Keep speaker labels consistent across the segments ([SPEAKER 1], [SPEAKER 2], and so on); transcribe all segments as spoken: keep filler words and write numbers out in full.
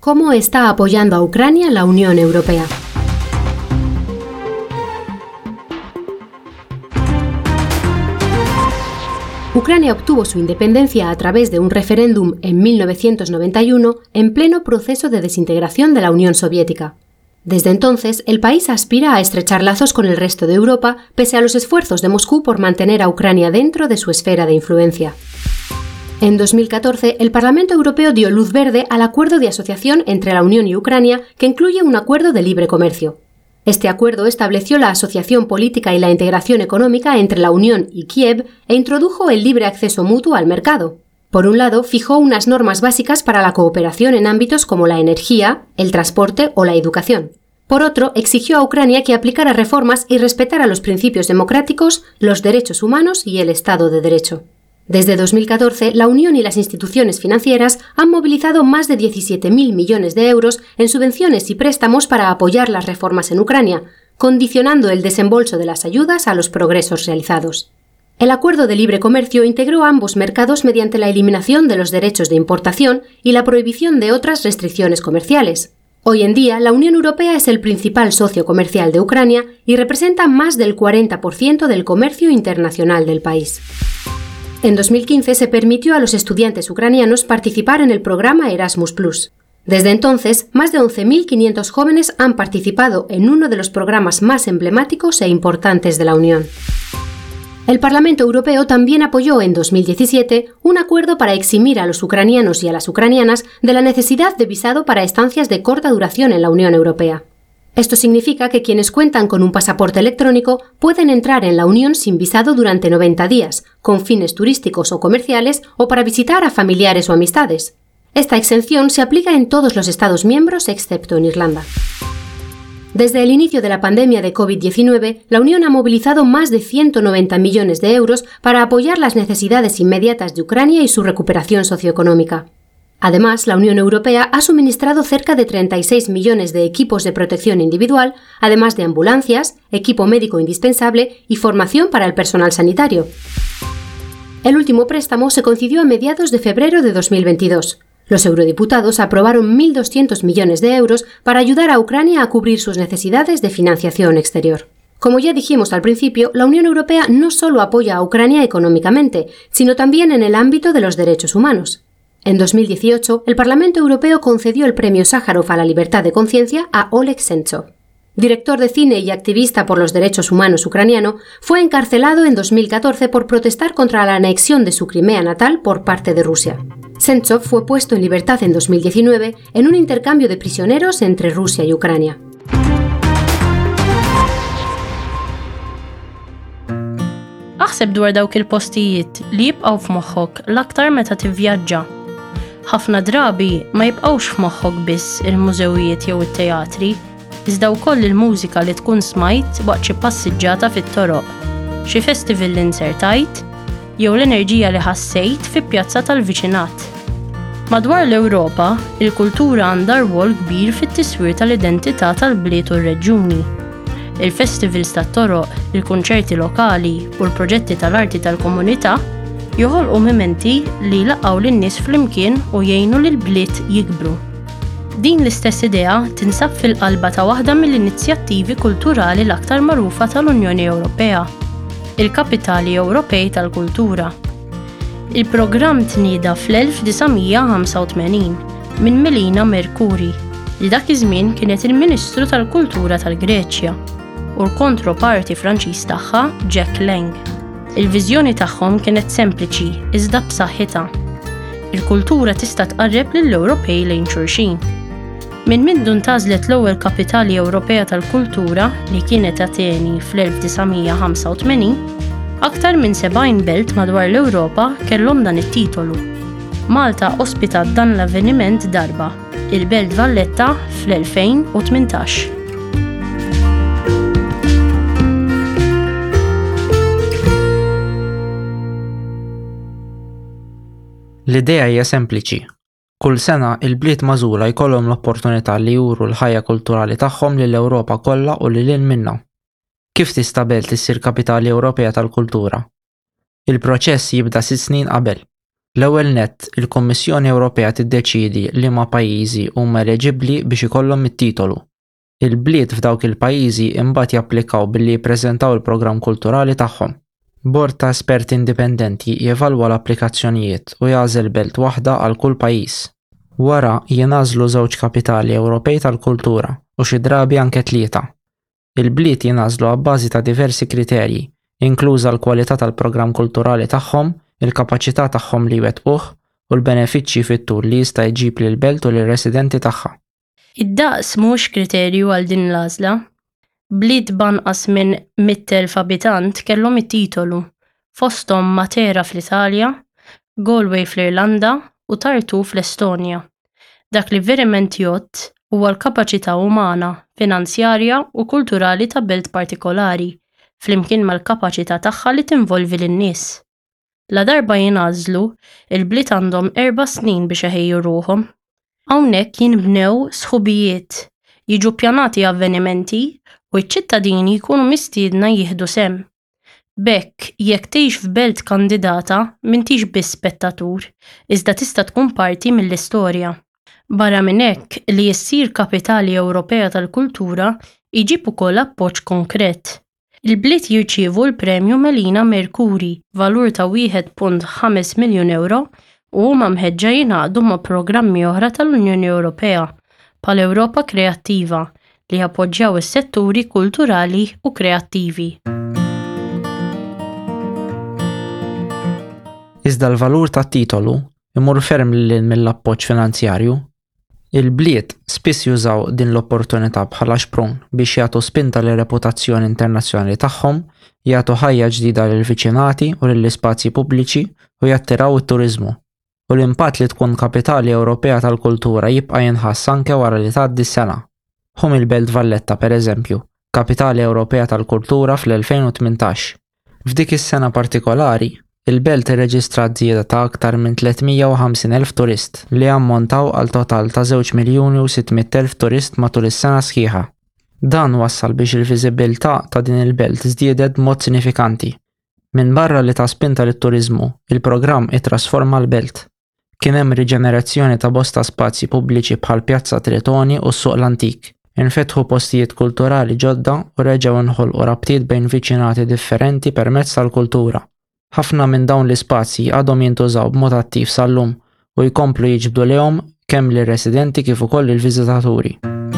[SPEAKER 1] ¿Cómo está apoyando a Ucrania la Unión Europea? Ucrania obtuvo su independencia a través de un referéndum en mil novecientos noventa y uno en pleno proceso de desintegración de la Unión Soviética. Desde entonces, el país aspira a estrechar lazos con el resto de Europa, pese a los esfuerzos de Moscú por mantener a Ucrania dentro de su esfera de influencia. En dos mil catorce, el Parlamento Europeo dio luz verde al acuerdo de asociación entre la Unión y Ucrania, que incluye un acuerdo de libre comercio. Este acuerdo estableció la asociación política y la integración económica entre la Unión y Kiev e introdujo el libre acceso mutuo al mercado. Por un lado, fijó unas normas básicas para la cooperación en ámbitos como la energía, el transporte o la educación. Por otro, exigió a Ucrania que aplicara reformas y respetara los principios democráticos, los derechos humanos y el Estado de Derecho. Desde dos mil catorce, la Unión y las instituciones financieras han movilizado más de diecisiete mil millones de euros en subvenciones y préstamos para apoyar las reformas en Ucrania, condicionando el desembolso de las ayudas a los progresos realizados. El acuerdo de libre comercio integró ambos mercados mediante la eliminación de los derechos de importación y la prohibición de otras restricciones comerciales. Hoy en día, la Unión Europea es el principal socio comercial de Ucrania y representa más del cuarenta por ciento del comercio internacional del país. En dos mil quince se permitió a los estudiantes ucranianos participar en el programa Erasmus plus. Desde entonces, más de once mil quinientos jóvenes han participado en uno de los programas más emblemáticos e importantes de la Unión. El Parlamento Europeo también apoyó en dos mil diecisiete un acuerdo para eximir a los ucranianos y a las ucranianas de la necesidad de visado para estancias de corta duración en la Unión Europea. Esto significa que quienes cuentan con un pasaporte electrónico pueden entrar en la Unión sin visado durante noventa días, con fines turísticos o comerciales o para visitar a familiares o amistades. Esta exención se aplica en todos los Estados miembros excepto en Irlanda. Desde el inicio de la pandemia de COVID diecinueve, la Unión ha movilizado más de ciento noventa millones de euros para apoyar las necesidades inmediatas de Ucrania y su recuperación socioeconómica. Además, la Unión Europea ha suministrado cerca de treinta y seis millones de equipos de protección individual, además de ambulancias, equipo médico indispensable y formación para el personal sanitario. El último préstamo se concedió a mediados de febrero de dos mil veintidós. Los eurodiputados aprobaron mil doscientos millones de euros para ayudar a Ucrania a cubrir sus necesidades de financiación exterior. Como ya dijimos al principio, la Unión Europea no solo apoya a Ucrania económicamente, sino también en el ámbito de los derechos humanos. En dos mil dieciocho, el Parlamento Europeo concedió el Premio Sájarov a la libertad de conciencia a Oleg Sentsov. Director de cine y activista por los derechos humanos ucraniano, fue encarcelado en dos mil catorce por protestar contra la anexión de su Crimea natal por parte de Rusia. Sentsov fue puesto en libertad en dos mil diecinueve en un intercambio de prisioneros entre Rusia y Ucrania.
[SPEAKER 2] Aħseb dwar dawk il-postijiet li jibqgħu f'moħħok l-aktar meta tivvjaġġa. Ħafna drabi ma jibqgħux f'moħħok biss il-mużewijiet jew it-teatri, iżda wkoll il-mużika li tkun smajt waqt xi passiġġjata fit-toroq, xi festival li nsertajt, jew l-enerġija li ħassejt fi pjazza tal-viċinat. Madwar l-Ewropa, il-kultura għandha rwol kbir fit-tiswir tal-identità tal-bliet u r-reġjuni. Il-festivals tat-toroq, il-kunċerti lokali u l-proġetti tal-arti tal-komunità joħolqu mimenti li jlaqgħu lin-nies flimkien u jgħinu lill-bliet jikbru. Din l-istess idea tinsab fil-qalba ta' waħda mill-inizjattivi kulturali l-aktar magħrufa tal-Unjoni Ewropea, il-Kapitali Ewropej tal-Kultura. Il-programm tnieda fl-elf tisa' ħamsa u tmenin minn Melina Mercuri, li dak iż-żmien kienet il-Ministru tal-Kultura tal-Greċja, u l-kontroparti Franċiż tagħha Jack Lang. Il-viżjoni tagħhom kienet sempliċi iżda b'saħħitha. Il-kultura tista' tqarreb lill-Ewropej lejn xulxin. Minn mindu ntażlet l-ewwel Kapitali Ewropea tal-Kultura li kienet Ateni fl-elf tisa' ħamsa u tmenin, aktar minn sebgħin belt madwar l-Ewropa kellhom dan it-titolu. Malta ospitat dan l-avveniment darba, il-Belt Valletta fl-elfejn u tmintax.
[SPEAKER 3] L-idea hija sempliċi. Kull sena il-bliet magħżula jkollhom l-opportunità li juru l-ħajja kulturali tagħhom lill-Ewropa kollha u lil hinn minnha. Kif tista' Belt issir Kapitali Ewropea tal-Kultura? Il-proċess jibda sitt snin qabel. L-ewwel nett, il-Kummissjoni Ewropea tiddeċiedi li ma pajjiżi huma eliġibbli biex ikollhom it-titolu. Il-bliet f'dawk il-pajjiżi imbagħad japplikaw billi jippreżentaw il-programm kulturali tagħhom. Bord ta' esperti indipendenti jevalwa l-applikazzjonijiet u jagħżel belt waħda għal kull pajjiż. Wara jingħażlu żewġ kapitali Ewropej tal-kultura u xi drabi anke tlieta. Il-bliet jingħażlu għabbażi ta' diversi kriterji, inkluża l-kwalità tal-programm kulturali tagħhom, il-kapaċità tagħhom li jwettquh u l-benefiċċji fit-tul li jista' jġib lill-belt u lir-residenti tagħha.
[SPEAKER 2] Id-daqs mhux kriterju għal din l-għażla. Bliet banqas minn mija elf abitant kellhom it-titolu, fosthom Matera fl-Italja, Galway fl-Irlanda u Tartu fl-Estonja. Dak li verament jgħod huwa l-kapaċità umana, finanzjarja u kulturali ta' belt partikolari, flimkien mal-kapaċità tagħha li tinvolvi lin-nies. La darba jingħażlu, il-bliet għandhom erba' snin biex iħejju ruhom. Hawnhekk jinbnew sħubijiet, jiġu ppjanati avvenimenti u ċ-ċittadini jkunu mistiedna jieħdu sem. B'hekk jekk tgħix f'belt kandidata m'intix biss spettatur, iżda tista' tkun parti mill-istorja. Barra minn hekk li ssir Kapitali Ewropea tal-Kultura jġib ukoll appoġġ konkret. Il-bliet jirċievu l-Premju Melina Mercuri, valur ta' wieħed punt ħames miljun euro u huma mħeġġa jingħaqdu ma' programmi oħra tal-Unjoni Ewropea bħal Ewropa Kreattiva li appoġġjaw is-setturi kulturali u kreattivi.
[SPEAKER 3] Iżda l-valur tat-titolu imur ferm lil mill-appoġġ finanzjarju. Il-bliet spiss jużaw din l-opportunità bħala xprun biex jagħtu spinta lir reputazzjoni internazzjonali tagħhom, jagħtu ħajja ġdida lill-viċinati u lill-ispazji pubbliċi u jattiraw it-turiżmu. U l-impatt li tkun Kapitali Ewropea tal-Kultura jibqa' jinħass anke wara li tgħaddi s-sena. Ħum il-Belt Valletta pereżempju, Kapitali Ewropea tal-Kultura fl-elfejn u tmintax. F'dik is-sena partikolari, il-belt irreġistrat żieda ta' aktar minn tlietmija u ħamsin elf turist li ammontaw għal total ta' żewġ miljuni u sittmija elf turist matul is-sena sħiħa. Dan wassal biex il-viżibilità ta' din il-belt żdiedet b'mod sinifikanti. Minn barra li ta' spinta lit-turiżmu, il-programm ittrasforma l-belt. Kien hemm riġenerazzjoni ta' bosta spazji pubbliċi bħal Pjazza Tritoni u s-Suq l-Antik. Infetħu postijiet kulturali ġodda u reġgħu nħolqu rabtiet bejn viċinati differenti permezz tal-kultura. Ħafna minn dawn l-ispazji għadhom jintużaw b'mod attiv sal-lum u jkomplu jiġbdu lehom kemm lir-residenti kif ukoll il-viżitaturi.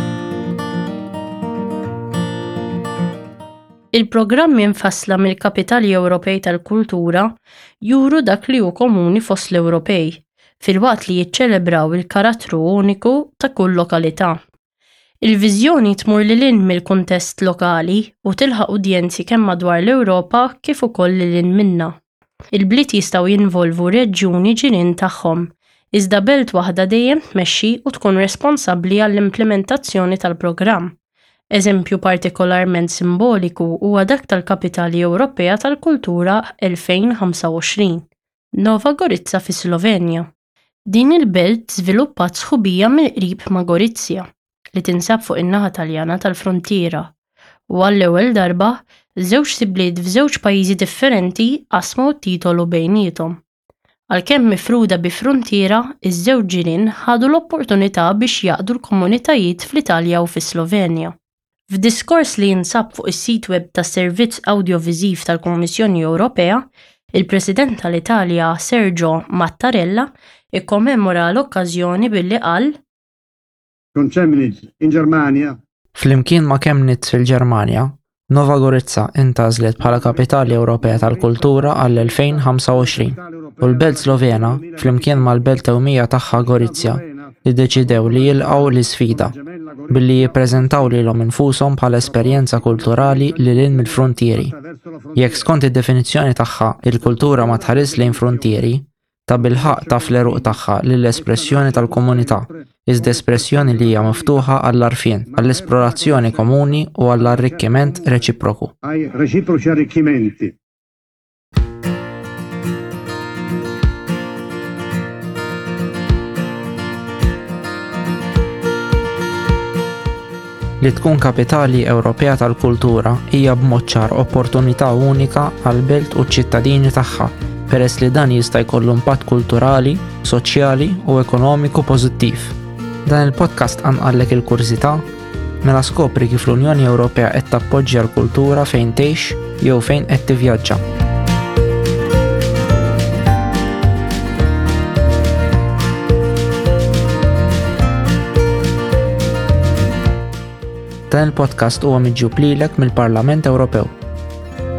[SPEAKER 2] Il-programmi infassla mill-Kapitali Ewropej tal-Kultura juru dak li hu komuni fost l-Ewropej, filwaqt li jiċċelebraw il-karattru uniku ta' kull lokalità. Il-viżjoni tmur lil hinn mill-kuntest lokali u tilħaq udjenzi kemm madwar l-Ewropa kif ukoll lil hinn minnha. Il-bliet jistgħu jinvolvu reġjuni ġirien tagħhom, iżda belt waħda dejjem tmexxi u tkun responsabbli għall-implementazzjoni tal-programm. Eżempju partikolarment simboliku huwa dak tal-Kapitali Ewropea tal-Kultura elfejn u ħamsa u għoxrin, Nova Gorica fi Slovenja. Din il-belt żviluppat sħubija mill-qrib ma' Gorizja li tinsab fuq in-naħa Taljana tal-frontiera u għall-ewwel darba żewġ sibliet f'żewġ pajjiżi differenti qasmu t-titolu bejniethom. Għalkemm mifruda bi frontiera, iż-żewġ ġirien ħadu l-opportunità biex jaqdu l-komunitajiet fl-Italja u fis-Slovenja. F'diskors li jinsab fuq is-sit web tas-Servizz Awdjoviżiv tal-Kummissjoni Ewropea, il-President tal-Italja Sergio Mattarella ikkommemora l-okkażjoni billi qal:
[SPEAKER 4] Con Chemnitz in Germania.
[SPEAKER 3] Flimkien ma' Chemnitz fil-Ġermanja, Nova Gorica intażlet bħala Kapitali Ewropea tal-Kultura għall-elfejn u ħamsa u għoxrin u l-Belt Slovena flimkien mal-Belt Ewmija tagħha Gorizja iddeċidew li jilqgħu l-isfida billi jippreżentaw lilhom infushom bħala esperjenza kulturali lil hinn mill-frontieri. Jekk skont id-definizzjoni tagħha il-kultura ma tħares lejn frontieri, ta' bilħaq taf l-eruq tagħha lill-espressjoni tal-komunità, iżda espressjoni li hija miftuħa għall-għarfien, għall-esplorazzjoni komuni u għall-arricchiment reċiproku.
[SPEAKER 4] Ai reciproci arricchimenti.
[SPEAKER 3] Li tkun Kapitali Ewropea tal-Kultura hija b'mod ċar opportunità unika għall-belt u ċ-ċittadini tagħha peress li dan jista' jkollu impatt kulturali, soċjali u ekonomiku pożittiv. Dan il-podcast anqallek il-kurżità mela skopri kif l-Unjoni Ewropea qed tappoġġja l-kultura fejn tgħix jew fejn qed tivvjaġġa. Dan il-podcast huwa miġġub lilek mill-Parlament Ewropew.